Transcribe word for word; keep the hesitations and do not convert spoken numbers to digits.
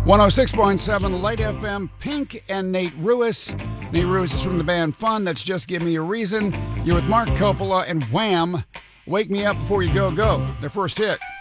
one oh six point seven Light F M, Pink and Nate Ruiz. Nate Ruiz is from the band Fun. That's Just Give Me a Reason. You're with Mark Coppola and Wham! Wake Me Up Before You Go Go, their first hit.